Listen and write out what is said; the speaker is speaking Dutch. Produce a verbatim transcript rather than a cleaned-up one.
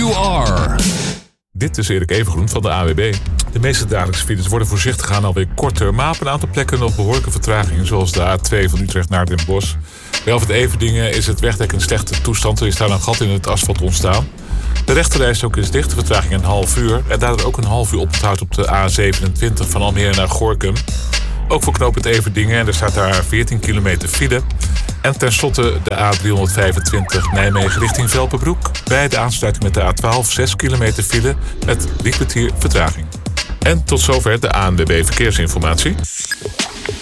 you are. Dit is Erik Evengroen van de A W B. De meeste dagelijkse files worden voorzichtig gaan alweer korter, maar op een aantal plekken nog behoorlijke vertragingen, zoals de A twee van Utrecht naar Den Bosch. Bij Alphen Everdingen is het wegdek in slechte toestand. Er is daar een gat in het asfalt ontstaan. De rechterrijstrook is dicht, de vertraging een half uur. En daardoor ook een half uur oponthoud op de A zevenentwintig van Almere naar Gorinchem. Ook voor knooppunt Everdingen en er staat daar veertien kilometer file. En tenslotte de A driehonderdvijfentwintig Nijmegen richting Velpenbroek. Bij de aansluiting met de A twaalf zes kilometer file met drie kwartier vertraging. En tot zover de A N W B Verkeersinformatie.